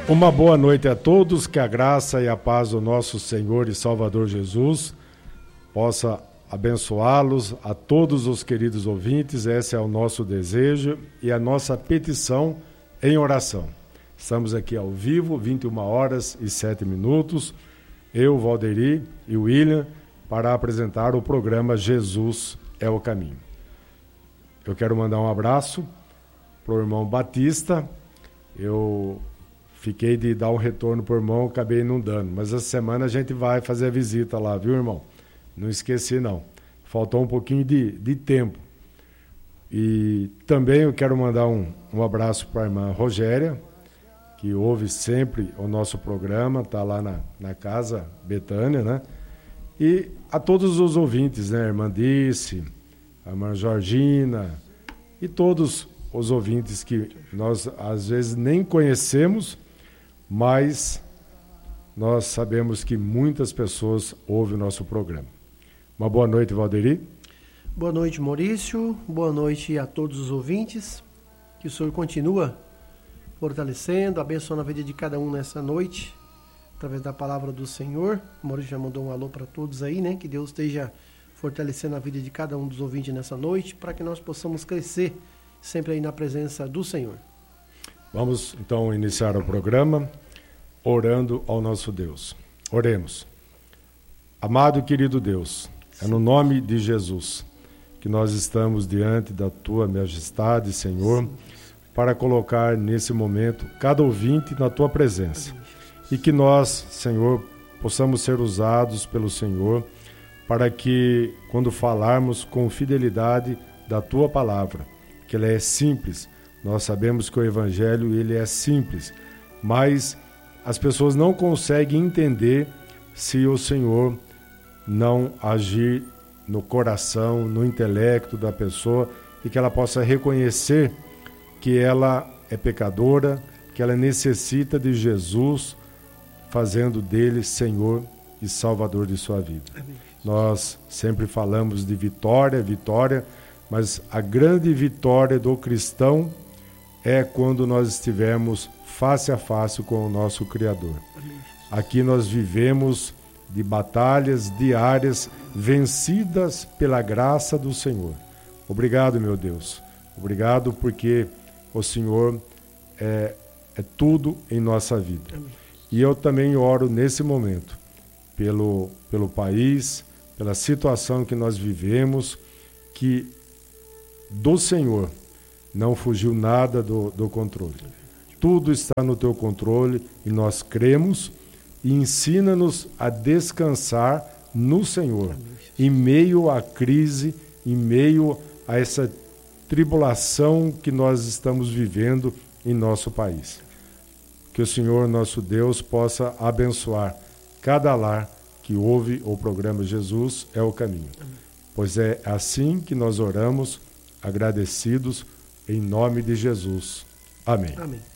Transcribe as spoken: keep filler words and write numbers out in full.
Uma boa noite a todos, que a graça e a paz do nosso Senhor e Salvador Jesus possa abençoá-los, a todos os queridos ouvintes. Esse é o nosso desejo e a nossa petição em oração. Estamos aqui ao vivo, vinte e uma horas e sete minutos, eu, Valderi e o William, para apresentar o programa Jesus é o Caminho. Eu quero mandar um abraço para o irmão Batista. Eu fiquei de dar um retorno para o irmão, acabei não dando. Mas essa semana a gente vai fazer a visita lá, viu, irmão? Não esqueci, não. Faltou um pouquinho de, de tempo. E também eu quero mandar um, um abraço para a irmã Rogéria, que ouve sempre o nosso programa, está lá na, na casa Betânia, né? E a todos os ouvintes, né? A irmã Dice, a irmã Georgina e todos os ouvintes que nós às vezes nem conhecemos, mas nós sabemos que muitas pessoas ouvem o nosso programa. Uma boa noite, Valderi. Boa noite, Maurício. Boa noite a todos os ouvintes. Que o Senhor continua fortalecendo, abençoando a vida de cada um nessa noite, através da palavra do Senhor. O Maurício já mandou um alô para todos aí, né? Que Deus esteja fortalecendo a vida de cada um dos ouvintes nessa noite, para que nós possamos crescer sempre aí na presença do Senhor. Vamos então iniciar o programa orando ao nosso Deus. Oremos. Amado e querido Deus, é no nome de Jesus que nós estamos diante da Tua Majestade, Senhor, para colocar nesse momento cada ouvinte na Tua presença. E que nós, Senhor, possamos ser usados pelo Senhor para que, quando falarmos com fidelidade da Tua palavra, que ela é simples, nós sabemos que o Evangelho ele é simples, mas as pessoas não conseguem entender se o Senhor não agir no coração, no intelecto da pessoa, e que ela possa reconhecer que ela é pecadora, que ela necessita de Jesus, fazendo dele Senhor e Salvador de sua vida. Amém. Nós sempre falamos de vitória, vitória, mas a grande vitória do cristão é quando nós estivermos face a face com o nosso Criador. Amém. Aqui nós vivemos de batalhas diárias vencidas pela graça do Senhor. Obrigado, meu Deus. Obrigado porque o Senhor é, é tudo em nossa vida. Amém. E eu também oro nesse momento pelo, pelo país, pela situação que nós vivemos, que do Senhor não fugiu nada do, do controle. Tudo está no teu controle e nós cremos, e ensina-nos a descansar no Senhor, em meio à crise, em meio a essa tribulação que nós estamos vivendo em nosso país. Que o Senhor, nosso Deus, possa abençoar cada lar que ouve o programa Jesus é o Caminho. Amém. Pois é assim que nós oramos, agradecidos, em nome de Jesus. Amém. Amém.